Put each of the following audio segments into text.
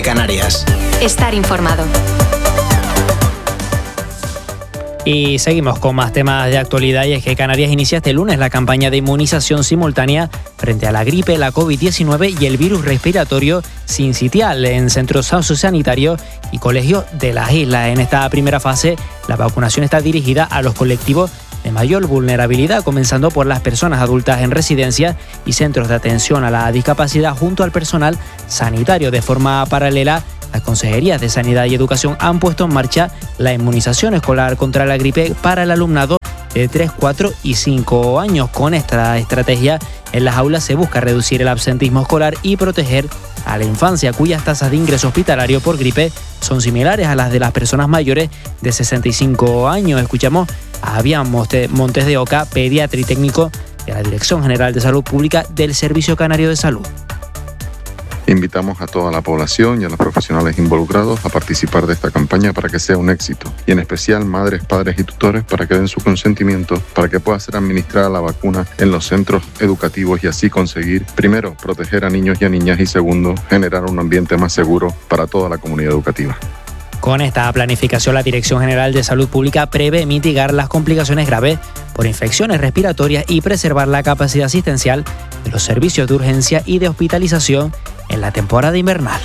Canarias. Estar informado. Y seguimos con más temas de actualidad, y es que Canarias inicia este lunes la campaña de inmunización simultánea frente a la gripe, la COVID-19 y el virus respiratorio sincitial en centros sociosanitarios y colegios de las islas. En esta primera fase, la vacunación está dirigida a los colectivos de mayor vulnerabilidad, comenzando por las personas adultas en residencias y centros de atención a la discapacidad junto al personal sanitario. De forma paralela, las consejerías de Sanidad y Educación han puesto en marcha la inmunización escolar contra la gripe para el alumnado de 3, 4 y 5 años. Con esta estrategia, en las aulas se busca reducir el absentismo escolar y proteger a la infancia, cuyas tasas de ingreso hospitalario por gripe son similares a las de las personas mayores de 65 años. Escuchamos a Avian Montes de Oca, pediatra y técnico de la Dirección General de Salud Pública del Servicio Canario de Salud. Invitamos a toda la población y a los profesionales involucrados a participar de esta campaña para que sea un éxito, y en especial madres, padres y tutores para que den su consentimiento para que pueda ser administrada la vacuna en los centros educativos y así conseguir, primero, proteger a niños y a niñas y segundo, generar un ambiente más seguro para toda la comunidad educativa. Con esta planificación, la Dirección General de Salud Pública prevé mitigar las complicaciones graves por infecciones respiratorias y preservar la capacidad asistencial de los servicios de urgencia y de hospitalización en la temporada invernal.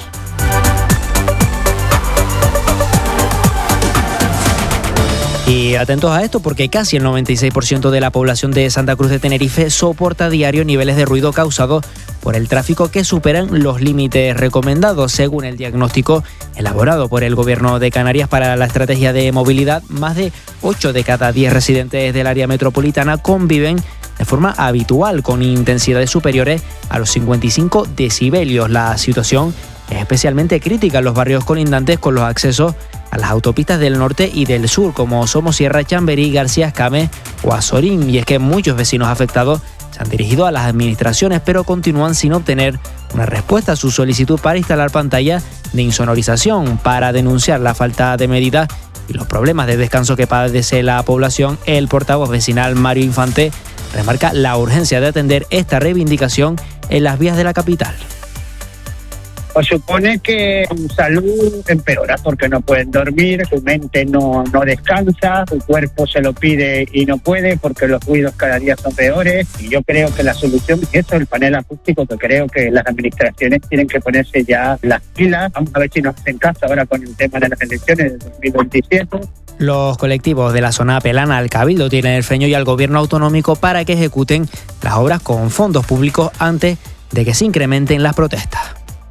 Y atentos a esto, porque casi el 96% de la población de Santa Cruz de Tenerife soporta a diario niveles de ruido causados por el tráfico que superan los límites recomendados. Según el diagnóstico elaborado por el Gobierno de Canarias para la estrategia de movilidad, más de 8 de cada 10 residentes del área metropolitana conviven de forma habitual con intensidades superiores a los 55 decibelios. La situación es especialmente crítica en los barrios colindantes con los accesos a las autopistas del norte y del sur, como Somosierra, Chamberí, García Escame o Azorín. Y es que muchos vecinos afectados se han dirigido a las administraciones, pero continúan sin obtener una respuesta a su solicitud para instalar pantallas de insonorización. Para denunciar la falta de medidas y los problemas de descanso que padece la población, el portavoz vecinal Mario Infante remarca la urgencia de atender esta reivindicación en las vías de la capital. Pues supone que su salud empeora porque no pueden dormir, su mente no descansa, su cuerpo se lo pide y no puede porque los ruidos cada día son peores. Y yo creo que la solución es eso, el panel acústico, que creo que las administraciones tienen que ponerse ya las pilas. Vamos a ver si nos hacen caso ahora con el tema de las elecciones de 2027. Los colectivos de la zona apelan al Cabildo, tienen el freño y al Gobierno autonómico para que ejecuten las obras con fondos públicos antes de que se incrementen las protestas.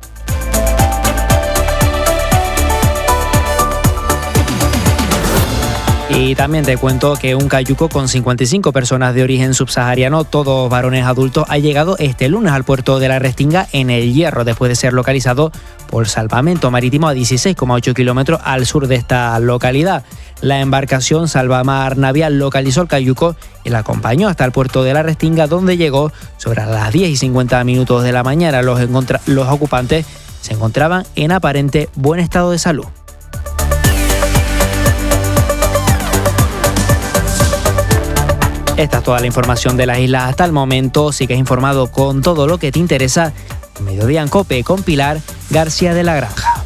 Y también te cuento que un cayuco con 55 personas de origen subsahariano, todos varones adultos, ha llegado este lunes al puerto de la Restinga en El Hierro, después de ser localizado por salvamento marítimo a 16,8 kilómetros al sur de esta localidad. La embarcación Salvamar Navial localizó al cayuco y la acompañó hasta el puerto de la Restinga, donde llegó sobre las 10:50 de la mañana. Los ocupantes se encontraban en aparente buen estado de salud. Esta es toda la información de las islas hasta el momento. Sigues informado con todo lo que te interesa. Mediodía en COPE con Pilar García de la Granja.